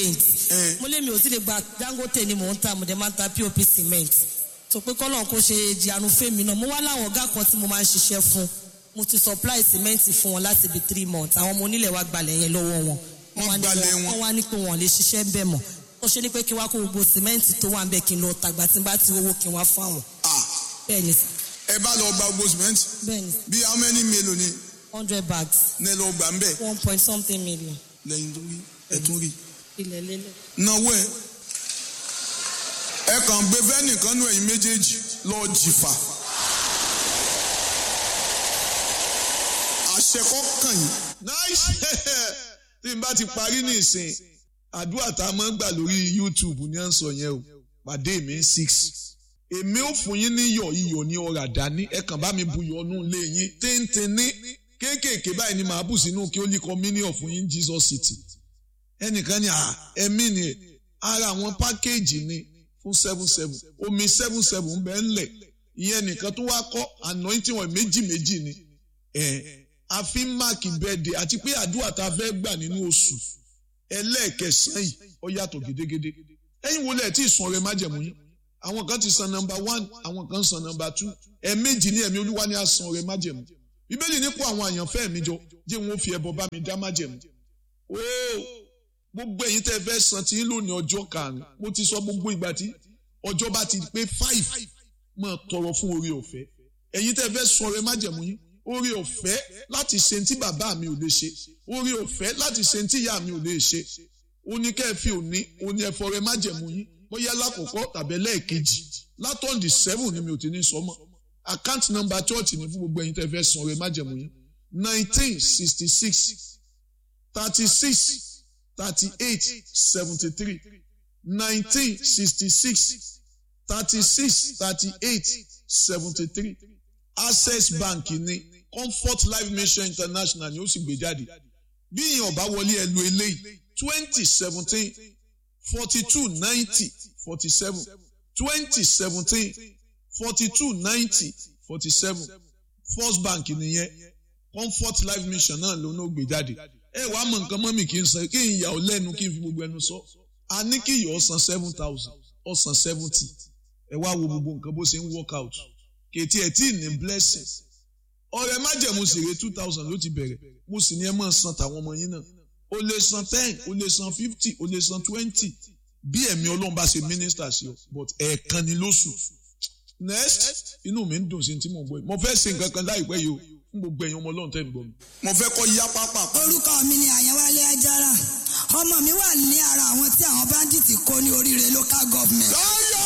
mo lé mi ò sí lè gba Dangote ni mò ń ta mo dẹ̀ máa ń ta POP cement tó pé kọ́lọ́n kó ṣe ìjìyànú fèmí náà mo wá láwọn ọ̀gá kan tí mo máa ń ṣiṣẹ́ fún mo ti supply cement fún wọn láti bí 3 months àwọn ọmọ onílẹ̀ wa gbalẹ̀ yẹn lọ́wọ́ wọn wọ́n wá ní pé wọ́n lè ṣiṣẹ́ bẹ́ẹ̀ mọ́ ó ṣe ní pé kí n wá kó gbogbo cement tó wà ń bẹ̀ kí n lọ tàgbà tí n bá ti owó kí n wá fún àwọn. bẹ́ẹ̀ ni. ẹ bá lọ gba gbogbo cement. bẹ́ẹ̀ ni. bí how many mélòó ni. 100 bags. ní lọ gbà ń bẹ̀. 1.something million. lẹ́yìn tó rí ẹ tún rí. ilẹ̀ lélẹ̀. náwó ẹ kàn gbé fẹ́nìkan nú ẹ̀yin méjèèjì lọ jìfà. àṣẹkọ́ kàn yín. nice tí n bá ti parí ní ìsìn àdúrà tá a máa ń gbà lórí YouTube ní à ń sọ yẹn o pàdé mi 6 èmi ò fún yín ní iyọ̀ ní ọ̀rà dání ẹ kàn bá mi buyọ̀ ọ̀nù lé yín téńté ní kéékèèké báyìí ni màá bù sínú kí ó lè kọ́ mílíọ̀nù fún yín Jesus City ẹnìkan ní ẹ̀mí ni ara àwọn pákéèjì ni fún 77 omi 77 ń bẹ ńlẹ̀ ìyẹn nìkan tó wá kọ́ anointing wọn méjì ni a fi ń máàkì bẹ́ẹ̀dẹ̀ àti pé àdúrà tá a fẹ́ gbà nínú oṣù ẹlẹ́ẹ̀kẹsàn yìí ó yàtọ̀ gédégédé ẹ̀yin wo lẹ̀ tí ìsun ọrẹ májẹ̀mú yín àwọn kan ti san number 1 àwọn kan san number 2 ẹ̀ẹ̀mejì ní ẹ̀mí olúwa ní àsan ọrẹ májẹ̀mú bíbélì ní kó àwọn àyànfẹ́ mi jọ jẹ́ wọn fi ẹbọ bá mi dá májẹ̀mú gbogbo ẹ̀yin tẹ́ fẹ́ san tí ń lò ní ọjọ́ karùn-ún mo ti sọ gbogbo ìgbà tí ọjọ́ bá ti pé 5 máa tọrọ fún oore ọ̀fẹ́ ẹ̀yin tẹ́ fẹ́ san ọrẹ májẹ̀mú yín oore ọ̀fẹ́ láti ṣe tí bàbá mi ò lè ṣe oore ọ̀fẹ́ láti ṣe tí ìyá mi ò lè ṣe oníkẹ́ẹ̀fì òní ẹ̀fọ́ rẹ májẹ̀mú yín bóyá lákòókò tàbí lẹ́ẹ̀kejì látọ̀ndì 7 ni mi ò ti ní sọmọ account number church ni fún gbogbo ẹ̀yin tẹ́ fẹ́ san ọrẹ májẹ̀mú yín 1966 36 38 73 1966 36 38 73 Access Bank ní Comfort Life Mission International ni ó sì gbé jáde bí ìyẹn ọba wọlé ẹ lo eléyìí 2017 42 90 47 2017 42 90 47 First Bank nìyẹn Comfort Life Mission náà ló ń gbé jáde ẹ wàá mọ nǹkan mọ́mì kí n san kí n yà ọ́ lẹ́nu kí n fi gbogbo ẹnu sọ a ní kí ìyọ̀ ọ̀sán 7,000 ọ̀sán 70 ẹ wá wo gbogbo nǹkan bó ṣe ń work out kètì ẹ̀ tí ì ní blessing ọ̀rẹ́ májẹ̀mú sèré 2,000 ló ti bẹ̀rẹ̀ mo sì ní ẹ máa san tàwọn ọmọ yín náà o lè san 10 o lè san 50 o lè san 20 bí ẹ̀mí Ọlọ́run bá ṣe minister sí ọ but ẹ̀ẹ̀kan ni lóṣù next inú mi ń dùn sí tí mo gbọ́ mo fẹ́ ṣe nǹkan kan láìpẹ́ yìí o fún gbogbo ẹ̀yin ọmọ Ọlọ́run tẹ́ ń gbọ́ mi. mo fẹ́ kọ́ yá pápá. orúkọ mi ni Àyànwálé Ajára ọmọ mi wà ní ara àwọn tí àwọn bandits kó ní Oríire local government.